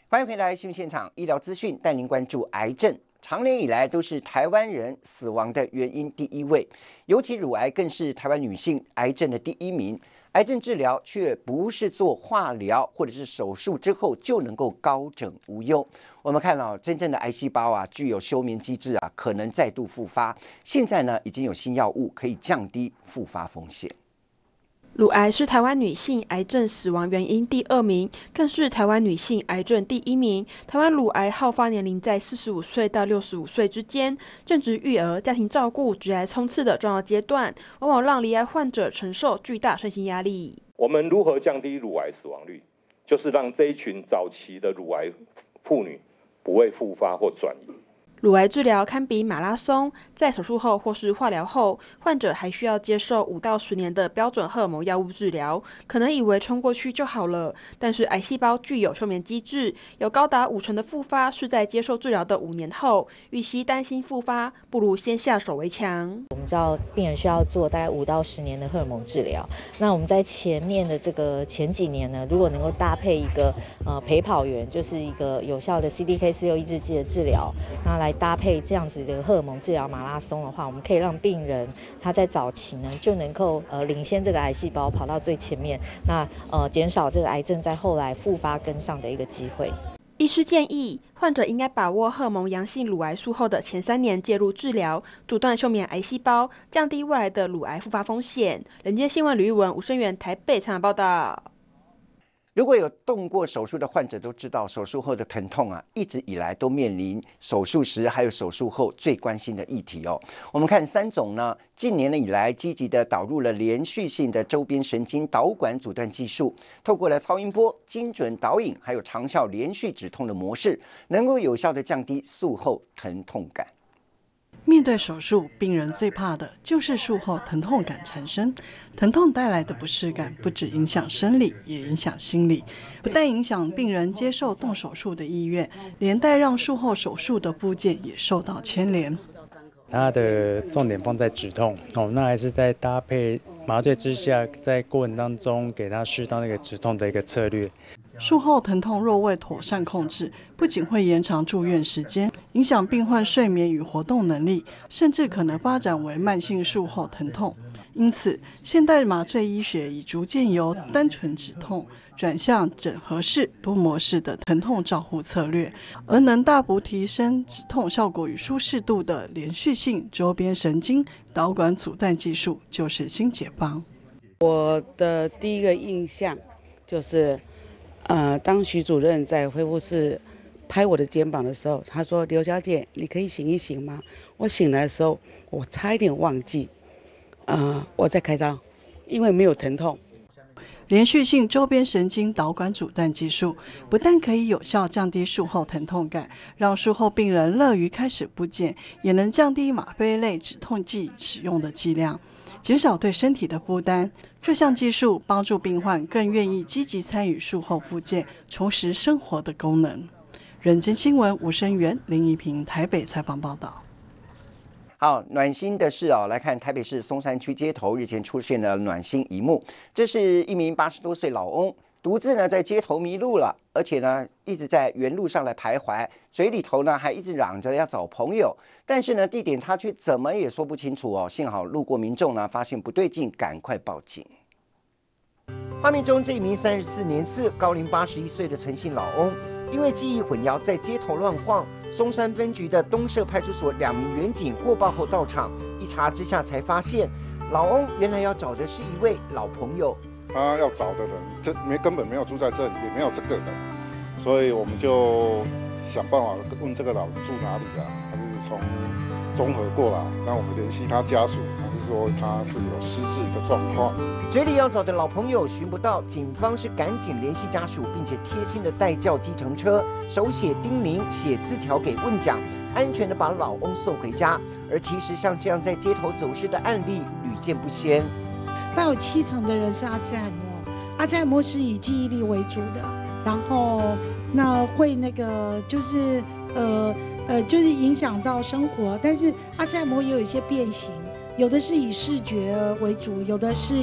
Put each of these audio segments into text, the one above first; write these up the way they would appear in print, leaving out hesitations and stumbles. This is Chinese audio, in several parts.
欢迎回来新闻现场，医疗资讯带您关注癌症。长年以来都是台湾人死亡的原因第一位，尤其乳癌更是台湾女性癌症的第一名。癌症治疗却不是做化疗或者是手术之后就能够高枕无忧。我们看到真正的癌细胞啊，具有休眠机制啊，可能再度复发。现在呢，已经有新药物可以降低复发风险。 乳癌是台湾女性癌症死亡原因第2名，更是台湾女性癌症第1名。台湾乳癌好发年龄在45岁到65岁之间，正值育儿、家庭照顾、职癌冲刺的重要阶段，往往让罹癌患者承受巨大身心压力。 我们如何降低乳癌死亡率？就是让这一群早期的乳癌妇女不会复发或转移。 乳癌治疗堪比马拉松，在手术后或是化疗后，患者还需要接受5到10年的标准荷尔蒙药物治疗。可能以为冲过去就好了，但是癌细胞具有休眠机制，有高达50%的复发是在接受治疗的5年后。与其担心复发，不如先下手为强。 我们知道病人需要做大概5到10年的荷尔蒙治疗。那我们在前面的这个前几年呢，如果能够搭配一个陪跑员，就是一个有效的 CDK4/6抑制剂的治疗，那来搭配这样子的荷尔蒙治疗马拉松的话，我们可以让病人他在早期呢就能够领先这个癌细胞跑到最前面，那减少这个癌症在后来复发跟上的一个机会。 医师建议，患者应该把握荷尔蒙阳性乳癌术后的前3年介入治疗，阻断休眠癌细胞，降低未来的乳癌复发风险。人间新闻吕玉文、吴声源台北采访报道。 如果有动过手术的患者都知道，手术后的疼痛啊，一直以来都面临手术时还有手术后最关心的议题哦。我们看3种呢，近年以来积极的导入了连续性的周边神经导管阻断技术，透过了超音波、精准导引，还有长效连续止痛的模式，能够有效的降低术后疼痛感。 面对手术，病人最怕的就是术后疼痛感产生。疼痛带来的不适感不只影响生理，也影响心理，不但影响病人接受动手术的意愿，连带让术后手术的部件也受到牵连。 它的重点放在止痛那还是在搭配麻醉之下，在过程当中给他适当那个止痛的一个策略。 术后疼痛若未妥善控制，不仅会延长住院时间，影响病患睡眠与活动能力，甚至可能发展为慢性术后疼痛。因此，现代麻醉医学已逐渐由单纯止痛转向整合式、多模式的疼痛照护策略，而能大幅提升止痛效果与舒适度的连续性周边神经导管阻断技术就是新解方。 我的第一个印象就是当徐主任在恢复室拍我的肩膀的时候，他说：“刘小姐，你可以醒一醒吗？”我醒来的时候，我差一点忘记，我在开刀，因为没有疼痛。 连续性周边神经导管阻断技术不但可以有效降低术后疼痛感，让术后病人乐于开始复健，也能降低吗啡类止痛剂使用的剂量，减少对身体的负担。这项技术帮助病患更愿意积极参与术后复健，重拾生活的功能。人间新闻吴声源、林怡平台北采访报道。 好，暖心的是来看台北市松山区街头日前出现了暖心一幕，这是一名80多岁老翁独自呢在街头迷路了，而且呢一直在原路上来徘徊，嘴里头呢还一直嚷着要找朋友，但是呢地点他却怎么也说不清楚哦。幸好路过民众呢发现不对劲，赶快报警。画面中这一名34年次、高龄81岁的陈姓老翁，因为记忆混淆，在街头乱晃。松山分局的东社派出所2名员警获报后到场，一查之下才发现，老翁原来要找的是一位老朋友。 他要找的人，根本没有住在这里，也没有这个人，所以我们就想办法问这个老人住哪里啊？他是从中和过来，那我们联系他家属，他是说他是有失智的状况。 嘴里要找的老朋友寻不到，警方是赶紧联系家属，并且贴心的代叫计程车，手写叮咛，写字条给问讲，安全的把老翁送回家。而其实像这样在街头走失的案例屡见不鲜。 大有70%的人是阿兹海默，阿兹海默是以记忆力为主的，然后那会就是就是影响到生活，但是阿兹海默也有一些变形，有的是以视觉为主，有的是以语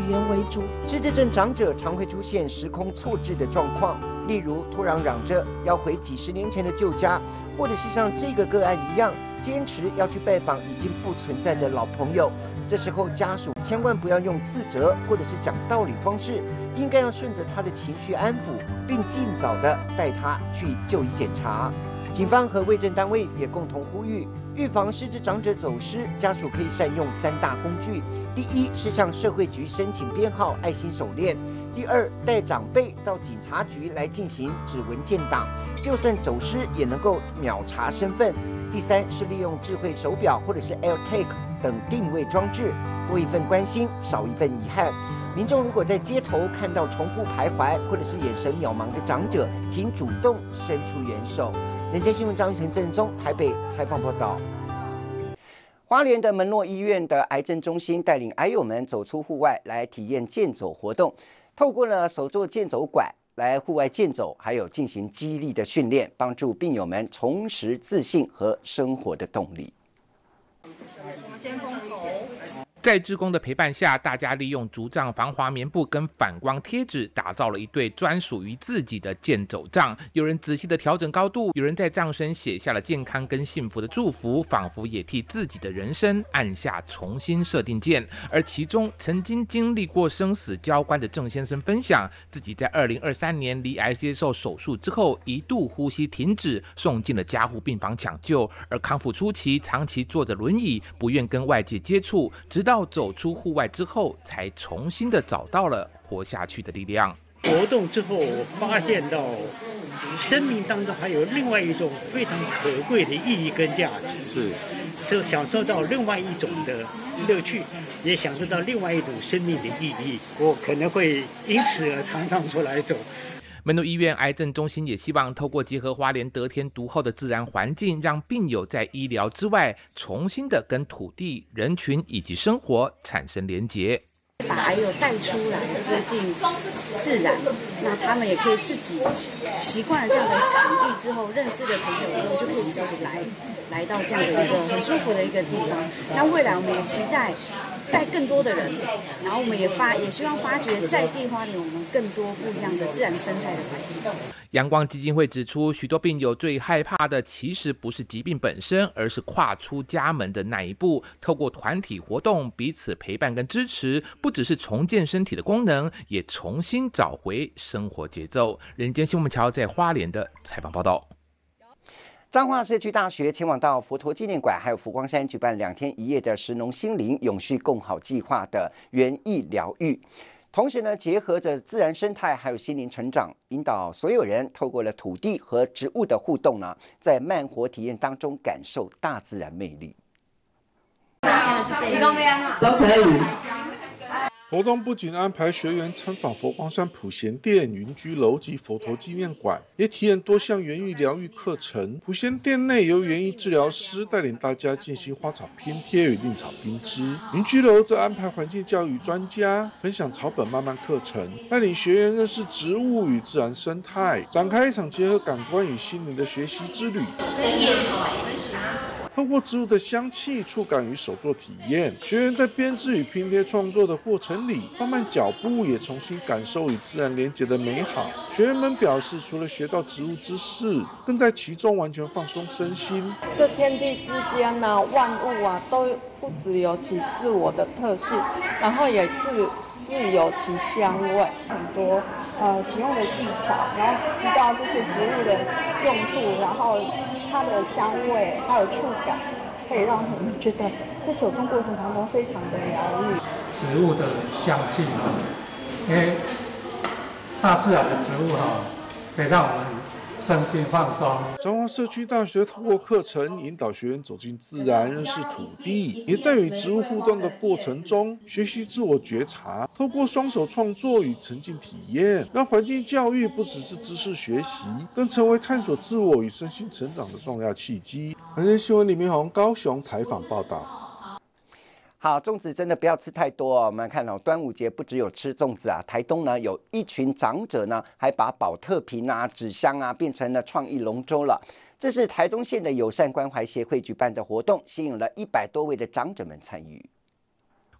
语言为主。 失智症长者常会出现时空错置的状况，例如突然嚷着要回几十年前的旧家，或者是像这个个案一样，坚持要去拜访已经不存在的老朋友。这时候家属千万不要用自责或者是讲道理方式，应该要顺着他的情绪安抚，并尽早的带他去就医检查。警方和卫生单位也共同呼吁，预防失智长者走失，家属可以善用3大工具。第一是向社会局申请编号爱心手链，第二带长辈到警察局来进行指纹建档，就算走失也能够秒查身份。第三是利用智慧手表或者是 AirTag 等定位装置，多一份关心，少一份遗憾。民众如果在街头看到重复徘徊或者是眼神渺茫的长者，请主动伸出援手。人间新闻张玉成、郑宗台北采访报道。花莲的门诺医院的癌症中心带领癌友们走出户外，来体验健走活动。透过了手作健走馆来户外健走，还有进行肌力的训练，帮助病友们重拾自信和生活的动力。 在志工的陪伴下，大家利用竹杖、防滑棉布跟反光贴纸，打造了一对专属于自己的健走杖。有人仔细的调整高度，有人在杖身写下了健康跟幸福的祝福，仿佛也替自己的人生按下重新设定键。而其中曾经经历过生死交关的郑先生分享，自己在2023年罹癌接受手术之后，一度呼吸停止，送进了加护病房抢救。而康复初期，长期坐着轮椅，不愿跟外界接触，直到走出户外之后，才重新的找到了活下去的力量。 活动之后，我发现到生命当中还有另外一种非常可贵的意义跟价值，是享受到另外一种的乐趣，也享受到另外一种生命的意义。我可能会因此而常常出来走。 门诺医院癌症中心也希望透过结合花莲得天独厚的自然环境，让病友在医疗之外，重新的跟土地、人群以及生活产生连结。 把癌友带出来接近自然，那他们也可以自己习惯了这样的场地之后，认识的朋友之后，就可以自己来到这样的一个很舒服的一个地方。那未来我们也期待带更多的人，然后我们也希望发掘在地花莲我们更多不一样的自然生态的环境。 阳光基金会指出，许多病友最害怕的其实不是疾病本身，而是跨出家门的那一步。透过团体活动，彼此陪伴跟支持，不只是重建身体的功能，也重新找回生活节奏。人间新闻桥在花莲的采访报道。 彰化社区大学前往到佛陀纪念馆还有佛光山举办2天1夜的食农心灵永续共好计划的园艺疗愈，同时呢，结合着自然生态还有心灵成长，引导所有人透过了土地和植物的互动呢，在慢活体验当中感受大自然魅力。 都可以。活动不仅安排学员参访佛光山普贤殿、云居楼及佛陀纪念馆，也体验多项园艺疗愈课程。普贤殿内由园艺治疗师带领大家进行花草拼贴与令草编织，云居楼则安排环境教育专家分享草本慢慢课程，带领学员认识植物与自然生态，展开一场结合感官与心灵的学习之旅。透过植物的香气、触感与手作体验，学员在编织与拼贴创作的过程里，放慢脚步，也重新感受与自然连结的美好。学员们表示，除了学到植物知识，更在其中完全放松身心。 这天地之间呢，万物啊，都不只有其自我的特性，然后也自有其香味，很多使用的技巧，然后知道这些植物的用处，然后它的香味还有触感，可以让我们觉得在手工过程当中非常的疗愈。 植物的香气，因为大自然的植物可以让我们身心放松。 彰化社区大学透过课程引导学员走进自然，认识土地，也在与植物互动的过程中学习自我觉察。透过双手创作与沉浸体验，让环境教育不只是知识学习，更成为探索自我与身心成长的重要契机。人间新闻李明宏高雄采访报道。 好，粽子真的不要吃太多哦。我们看到端午节不只有吃粽子啊，台东呢有一群长者呢，还把保特瓶啊、纸箱啊变成了创意龙舟了。这是台东县的友善关怀协会举办的活动，吸引了100多位的长者们参与。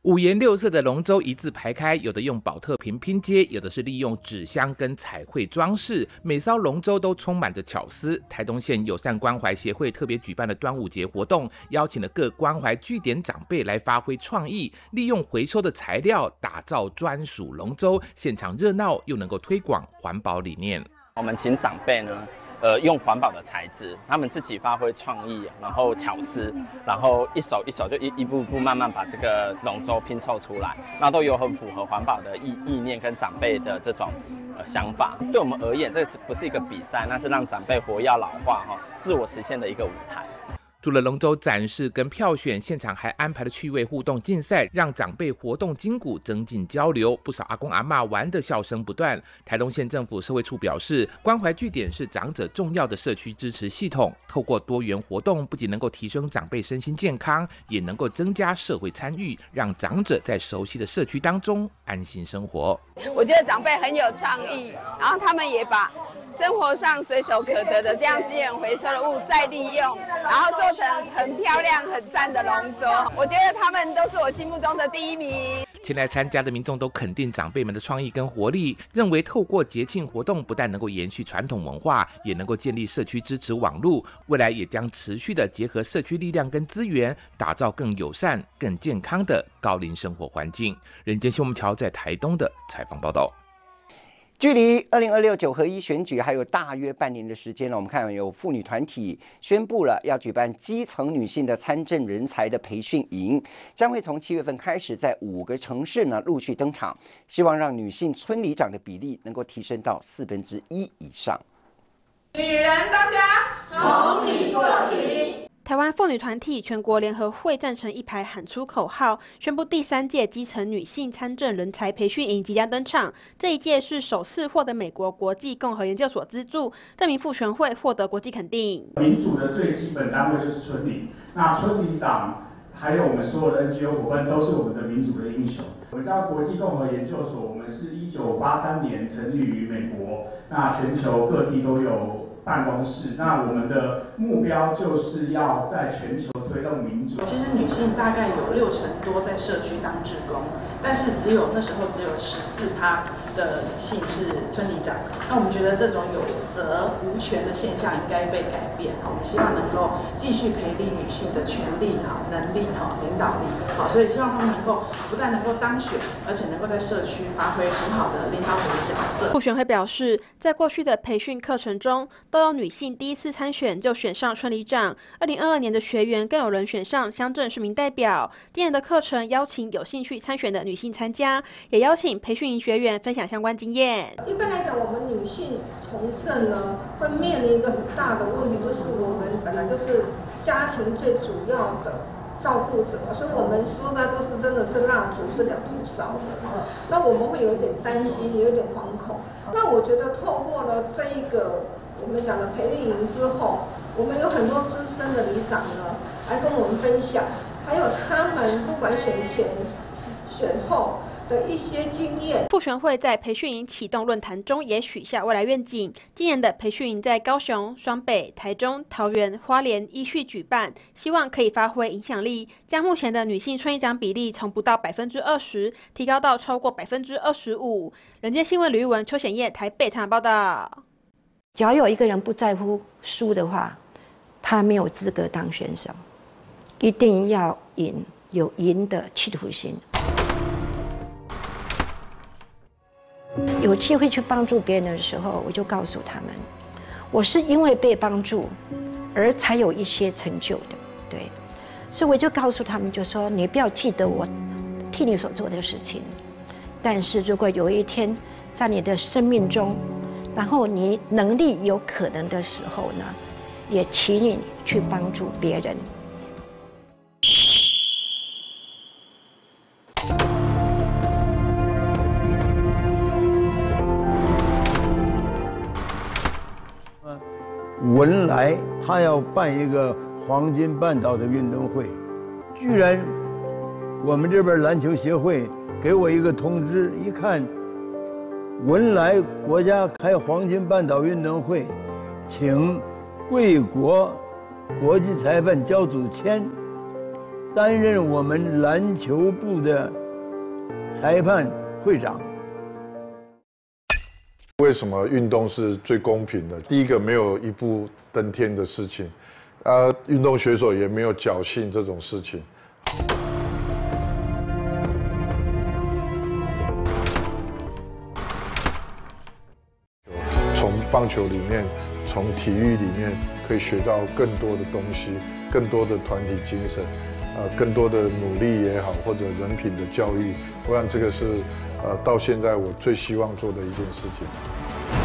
五颜六色的龙舟一字排开，有的用宝特瓶拼接，有的是利用纸箱跟彩绘装饰，每艘龙舟都充满着巧思。台东县友善关怀协会特别举办了端午节活动，邀请了各关怀据点长辈来发挥创意，利用回收的材料打造专属龙舟，现场热闹又能够推广环保理念。 我们请长辈呢用环保的材质，他们自己发挥创意，然后巧思，然后一手一手就一步步慢慢把这个龙舟拼凑出来，那都有很符合环保的意念跟长辈的这种想法。对我们而言，这不是一个比赛，那是让长辈活跃老化自我实现的一个舞台。 除了龙舟展示跟票选，现场还安排了趣味互动竞赛，让长辈活动筋骨，增进交流。不少阿公阿嬷玩的笑声不断。台东县政府社会处表示，关怀据点是长者重要的社区支持系统，透过多元活动，不仅能够提升长辈身心健康，也能够增加社会参与，让长者在熟悉的社区当中安心生活。 我觉得长辈很有创意，然后他们也把生活上随手可得的这样资源回收的物再利用，然后做成很漂亮很赞的龙舟，我觉得他们都是我心目中的第一名。 前来参加的民众都肯定长辈们的创意跟活力，认为透过节庆活动不但能够延续传统文化，也能够建立社区支持网路，未来也将持续的结合社区力量跟资源，打造更友善更健康的高龄生活环境。人间新闻桥在台东的采访报道。 距离20269合1选举还有大约半年的时间了，我们看有妇女团体宣布了要举办基层女性的参政人才的培训营，将会从7月份开始在5个城市呢陆续登场，希望让女性村里长的比例能够提升到1/4以上。 女人当家，从你做起。 台湾妇女团体全国联合会站成一排，喊出口号，宣布第3届基层女性参政人才培训营即将登场。这一届是首次获得美国国际共和研究所资助，证明妇权会获得国际肯定。 民主的最基本单位就是村里，那村里长还有我们所有的 NGO 伙伴都是我们的民主的英雄。我们叫国际共和研究所，我们是1983年成立于美国，那全球各地都有办公室，那我们的目标就是要在全球推动民主。 其实女性大概有60%多在社区当志工，但是那时候只有14%的女性是村里长。那我们觉得这种有责无权的现象应该被改变。我们希望能够继续培力女性的权利、能力、领导力。所以希望她们能够不但能够当选，而且能够在社区发挥很好的领导者的角色。 妇权会表示，在过去的培训课程中，都有女性第一次参选就选上村里长，2022年的学员更有人选上乡镇市民代表。今年的课程邀请有兴趣参选的女性参加，也邀请培训营学员分享相关经验。 一般来讲，我们女性从政呢，会面临一个很大的问题，就是我们本来就是家庭最主要的照顾者嘛，所以我们说实在都是真的是蜡烛是2头烧的。那我们会有一点担心，也有点惶恐。那我觉得透过了这一个我们讲的培力营之后，我们有很多资深的里长呢来跟我们分享，还有他们不管选前选后的一些经验。 妇权会在培训营启动论坛中也许下未来愿景。今年的培训营在高雄、双北、台中、桃园、花莲依序举办，希望可以发挥影响力，将目前的女性村里长比例从不到20%提高到超过25%。人间新闻吕玉文、邱显燕台北采访报道。 只要有一个人不在乎输的话，他没有资格当选手。一定要赢，有赢的企图心。有机会去帮助别人的时候，我就告诉他们，我是因为被帮助而才有一些成就的，对。所以我就告诉他们，就说你不要记得我替你所做的事情，但是如果有一天在你的生命中，然后你能力有可能的时候呢，也请你去帮助别人。 文莱他要办一个黄金半岛的运动会，居然我们这边篮球协会给我一个通知，一看文莱国家开黄金半岛运动会，请贵国国际裁判小组签， 担任我们篮球部的裁判会长。 为什么运动是最公平的？第一个，没有一步登天的事情，运动选手也没有侥幸这种事情。从棒球里面，从体育里面，可以学到更多的东西，更多的团体精神，更多的努力也好，或者人品的教育。我想这个是到现在我最希望做的一件事情。